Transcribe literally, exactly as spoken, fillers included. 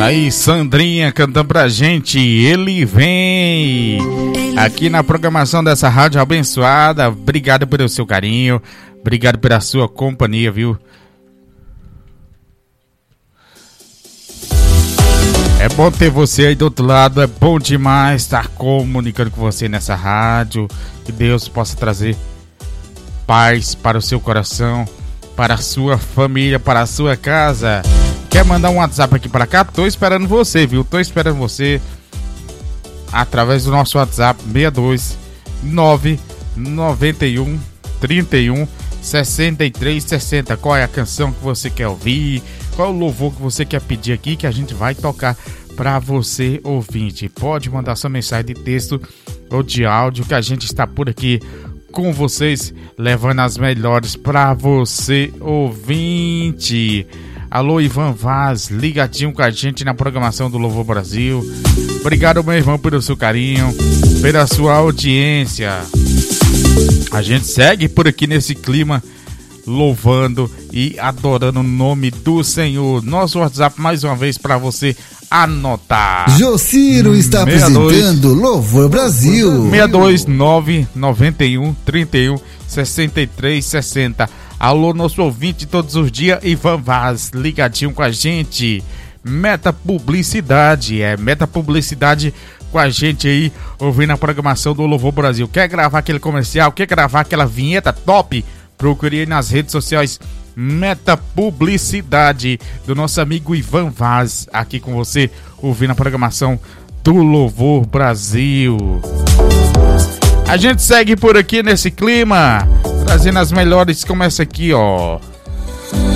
Aí, Sandrinha cantando pra gente, ele vem aqui na programação dessa rádio abençoada. Obrigado pelo seu carinho, obrigado pela sua companhia, viu? É bom ter você aí do outro lado, é bom demais estar comunicando com você nessa rádio. Que Deus possa trazer paz para o seu coração, para a sua família, para a sua casa. Quer mandar um WhatsApp aqui para cá? Tô esperando você, viu? Tô esperando você através do nosso WhatsApp seis dois nove nove um três um sessenta e três sessenta. Qual é a canção que você quer ouvir? Qual é o louvor que você quer pedir aqui que a gente vai tocar para você, ouvinte? Pode mandar sua mensagem de texto ou de áudio que a gente está por aqui com vocês, levando as melhores para você, ouvinte. Alô, Ivan Vaz, ligadinho com a gente na programação do Louvor Brasil. Obrigado, meu irmão, pelo seu carinho, pela sua audiência. A gente segue por aqui nesse clima, louvando e adorando o nome do Senhor. Nosso WhatsApp, mais uma vez, para você anotar. Jociro está apresentando Louvor Brasil. seis dois nove nove um três um sessenta e três sessenta. Alô, nosso ouvinte todos os dias, Ivan Vaz, ligadinho com a gente. Meta Publicidade, é Meta Publicidade com a gente aí, ouvindo a programação do Louvor Brasil. Quer gravar aquele comercial, quer gravar aquela vinheta top? Procure aí nas redes sociais Meta Publicidade, do nosso amigo Ivan Vaz, aqui com você, ouvindo a programação do Louvor Brasil. A gente segue por aqui nesse clima, trazendo as melhores, como essa aqui, ó.